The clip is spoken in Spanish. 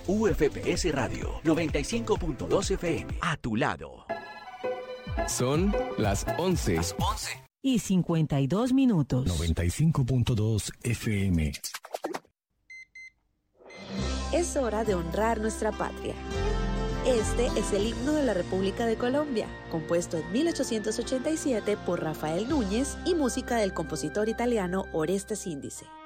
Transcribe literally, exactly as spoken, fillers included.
U F P S Radio noventa y cinco punto dos F M. A tu lado. Son las once. Las once. Y cincuenta y dos minutos. noventa y cinco punto dos F M. Es hora de honrar nuestra patria. Este es el himno de la República de Colombia, compuesto en mil ochocientos ochenta y siete por Rafael Núñez y música del compositor italiano Orestes Índice.